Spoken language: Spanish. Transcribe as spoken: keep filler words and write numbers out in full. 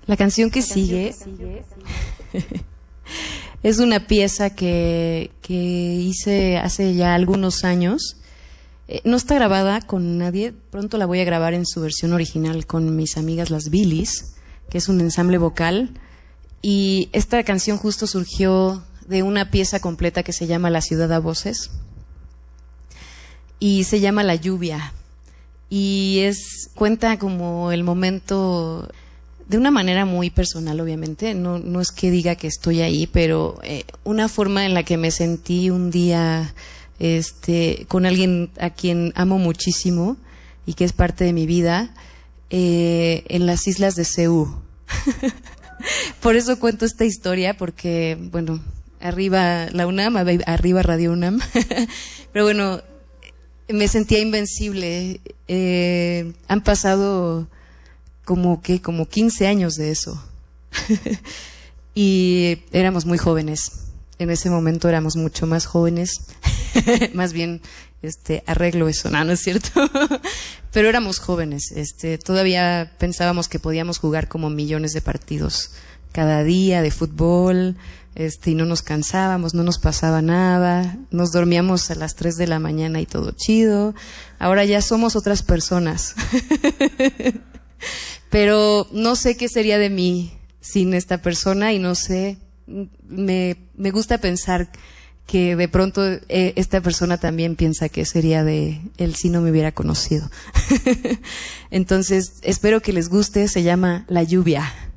La canción que sigue es una pieza que, que hice hace ya algunos años. Eh, no está grabada con nadie, pronto la voy a grabar en su versión original con mis amigas las Billys, que es un ensamble vocal. Y esta canción justo surgió de una pieza completa que se llama La ciudad a voces. Y se llama La lluvia. Y es, cuenta como el momento de una manera muy personal, obviamente. No, no es que diga que estoy ahí, pero eh, una forma en la que me sentí un día este, con alguien a quien amo muchísimo y que es parte de mi vida, eh, en las islas de Seúl. Por eso cuento esta historia, porque, bueno, arriba la UNAM, arriba Radio UNAM. Pero bueno, me sentía invencible. Eh, han pasado como que como quince años de eso. Y éramos muy jóvenes. En ese momento éramos mucho más jóvenes. Más bien, este, arreglo eso, no, no es cierto. Pero éramos jóvenes. Este, todavía pensábamos que podíamos jugar como millones de partidos cada día de fútbol. Este, y no nos cansábamos, no nos pasaba nada, nos dormíamos a las tres de la mañana y todo chido. Ahora ya somos otras personas. Pero no sé qué sería de mí sin esta persona y no sé, me, me gusta pensar que de pronto eh, esta persona también piensa que sería de él si no me hubiera conocido. Entonces, espero que les guste, se llama La lluvia.